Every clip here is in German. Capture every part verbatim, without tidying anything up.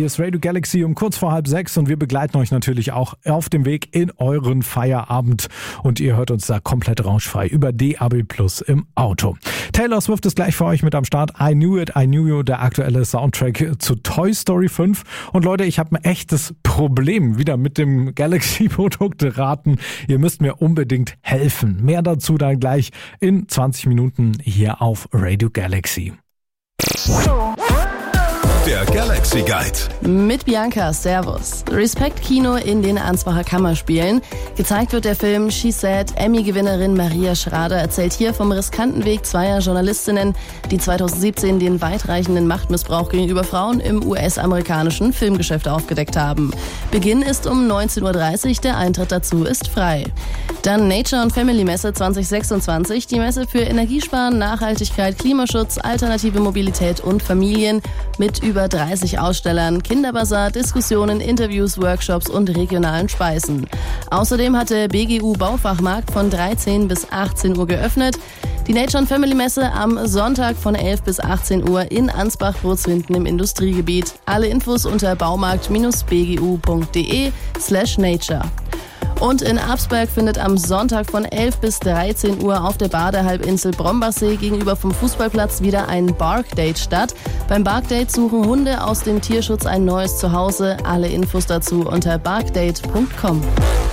Hier ist Radio Galaxy um kurz vor halb sechs und wir begleiten euch natürlich auch auf dem Weg in euren Feierabend. Und ihr hört uns da komplett rauschfrei über D A B Plus im Auto. Taylor Swift ist gleich für euch mit am Start. I Knew It, I Knew You, der aktuelle Soundtrack zu Toy Story fünf. Und Leute, ich habe ein echtes Problem wieder mit dem Galaxy-Produkt raten. Ihr müsst mir unbedingt helfen. Mehr dazu dann gleich in zwanzig Minuten hier auf Radio Galaxy. Der Galaxy Guide. Mit Bianca, Servus. Respekt Kino in den Ansbacher Kammerspielen. Gezeigt wird der Film She Said. Emmy-Gewinnerin Maria Schrader erzählt hier vom riskanten Weg zweier Journalistinnen, die zweitausendsiebzehn den weitreichenden Machtmissbrauch gegenüber Frauen im U S-amerikanischen Filmgeschäft aufgedeckt haben. Beginn ist um neunzehn Uhr dreißig, der Eintritt dazu ist frei. Dann Nature und Family Messe zwanzig sechsundzwanzig, die Messe für Energiesparen, Nachhaltigkeit, Klimaschutz, alternative Mobilität und Familien mit über dreißig Ausstellern, Kinderbazar, Diskussionen, Interviews, Workshops und regionalen Speisen. Außerdem hat der B G U Baufachmarkt von dreizehn bis achtzehn Uhr geöffnet. Die Nature and Family Messe am Sonntag von elf bis achtzehn Uhr in Ansbach-Brutzwinden im Industriegebiet. Alle Infos unter baumarkt-bgu.de slash nature. Und in Absberg findet am Sonntag von elf bis dreizehn Uhr auf der Badehalbinsel Brombachsee gegenüber vom Fußballplatz wieder ein Bark-Date statt. Beim Bark-Date suchen Hunde aus dem Tierschutz ein neues Zuhause. Alle Infos dazu unter barkdate punkt com.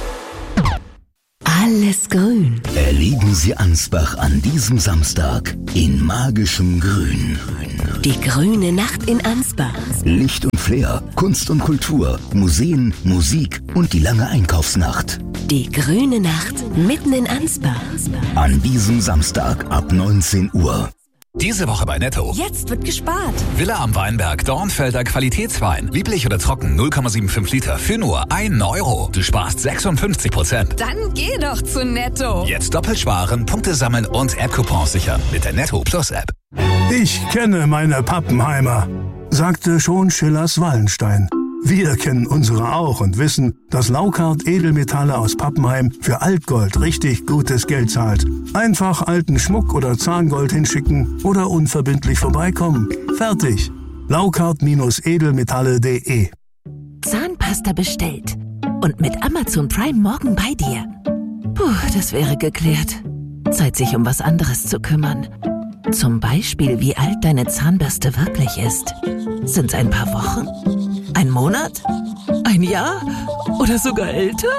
Alles grün. Erleben Sie Ansbach an diesem Samstag in magischem Grün. Die grüne Nacht in Ansbach. Licht und Flair, Kunst und Kultur, Museen, Musik und die lange Einkaufsnacht. Die grüne Nacht mitten in Ansbach. An diesem Samstag ab neunzehn Uhr. Diese Woche bei Netto. Jetzt wird gespart. Villa am Weinberg, Dornfelder Qualitätswein. Lieblich oder trocken, null Komma fünfundsiebzig Liter für nur einen Euro. Du sparst sechsundfünfzig Prozent. Dann geh doch zu Netto. Jetzt doppelt sparen, Punkte sammeln und App-Coupons sichern mit der Netto Plus App. Ich kenne meine Pappenheimer, sagte schon Schillers Wallenstein. Wir kennen unsere auch und wissen, dass Laukart Edelmetalle aus Pappenheim für Altgold richtig gutes Geld zahlt. Einfach alten Schmuck oder Zahngold hinschicken oder unverbindlich vorbeikommen. Fertig. Laukart-edelmetalle punkt de. Zahnpasta bestellt. Und mit Amazon Prime morgen bei dir. Puh, das wäre geklärt. Zeit, sich um was anderes zu kümmern. Zum Beispiel, wie alt deine Zahnbürste wirklich ist. Sind's ein paar Wochen? Ein Monat? Ein Jahr? Oder sogar älter?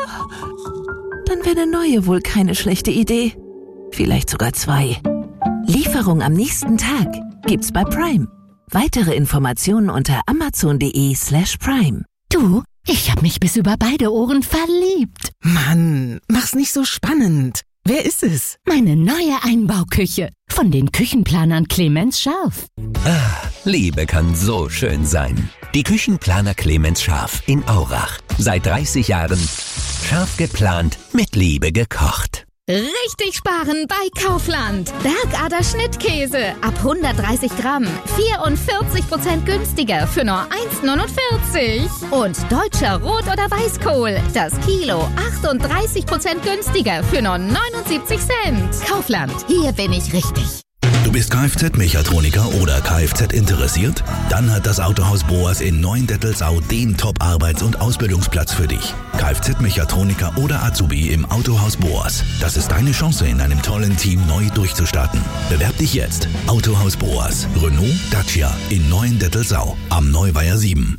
Dann wäre eine neue wohl keine schlechte Idee. Vielleicht sogar zwei. Lieferung am nächsten Tag gibt's bei Prime. Weitere Informationen unter amazon.de slash prime. Du, ich hab mich bis über beide Ohren verliebt. Mann, mach's nicht so spannend. Wer ist es? Meine neue Einbauküche. Von den Küchenplanern Clemens Scharf. Ah, Liebe kann so schön sein. Die Küchenplaner Clemens Scharf in Aurach. Seit dreißig Jahren scharf geplant, mit Liebe gekocht. Richtig sparen bei Kaufland. Bergader Schnittkäse ab hundertdreißig Gramm. vierundvierzig Prozent günstiger für nur eins neunundvierzig. Und deutscher Rot- oder Weißkohl. Das Kilo achtunddreißig Prozent günstiger für nur neunundsiebzig Cent. Kaufland, hier bin ich richtig. Du bist Kfz-Mechatroniker oder Kfz interessiert? Dann hat das Autohaus Boas in Neuendettelsau den Top-Arbeits- und Ausbildungsplatz für dich. Kfz-Mechatroniker oder Azubi im Autohaus Boas. Das ist deine Chance, in einem tollen Team neu durchzustarten. Bewerb dich jetzt. Autohaus Boas. Renault, Dacia in Neuendettelsau am Neuweiher sieben.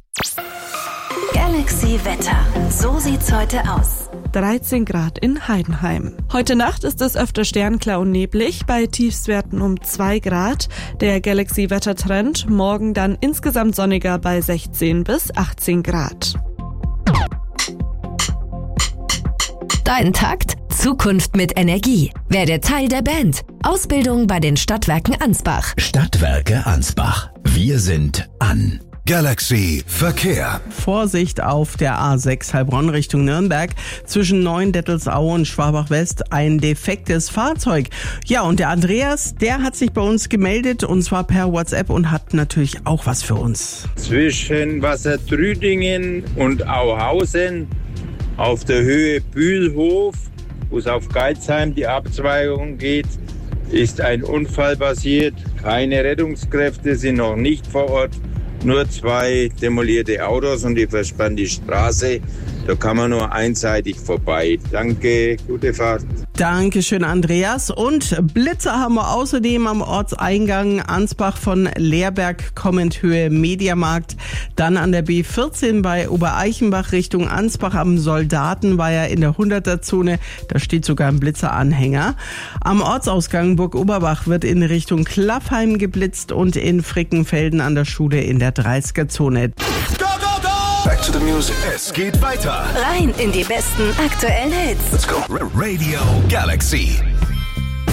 Galaxy Wetter. So sieht's heute aus. dreizehn Grad in Heidenheim. Heute Nacht ist es öfter sternklar und neblig, bei Tiefstwerten um zwei Grad. Der Galaxy-Wettertrend, morgen dann insgesamt sonniger bei sechzehn bis achtzehn Grad. Dein Takt? Zukunft mit Energie. Werde Teil der Band. Ausbildung bei den Stadtwerken Ansbach. Stadtwerke Ansbach. Wir sind an. Galaxy Verkehr. Vorsicht auf der A sechs Heilbronn Richtung Nürnberg. Zwischen Neuendettelsau und Schwabach-West ein defektes Fahrzeug. Ja, und der Andreas, der hat sich bei uns gemeldet und zwar per WhatsApp und hat natürlich auch was für uns. Zwischen Wassertrüdingen und Auhausen auf der Höhe Bühlhof, wo es auf Geizheim die Abzweigung geht, ist ein Unfall passiert. Keine Rettungskräfte sind noch nicht vor Ort. nur zwei demolierte Autos und die verspannte Straße. Da kann man nur einseitig vorbei. Danke, gute Fahrt. Dankeschön, Andreas. Und Blitzer haben wir außerdem am Ortseingang Ansbach von Leerberg kommend Höhe Mediamarkt. Dann an der B vierzehn bei Obereichenbach Richtung Ansbach am Soldatenweiher in der hunderter-Zone. Da steht sogar ein Blitzeranhänger. Am Ortsausgang Burg Oberbach wird in Richtung Klaffheim geblitzt und in Frickenfelden an der Schule in der dreißiger-Zone. Back to the music. Es geht weiter. Rein in die besten aktuellen Hits. Let's go. Radio Galaxy.